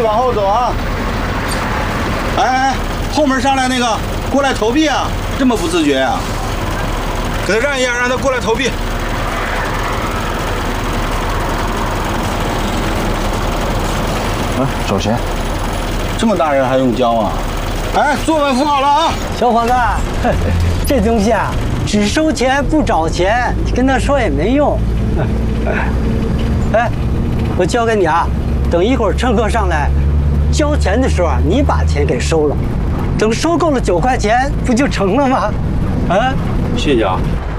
往后走啊！哎，后门上来那个过来投币啊！这么不自觉啊？给他让一让，让他过来投币。手钱，这么大人还用教啊？哎，坐稳扶好了啊！ 小伙子，这东西啊，只收钱不找钱，跟他说也没用。哎，我教给你啊，等一会儿乘客上来交钱的时候啊，你把钱给收了，等收够了9块钱，不就成了吗？啊， 谢谢啊。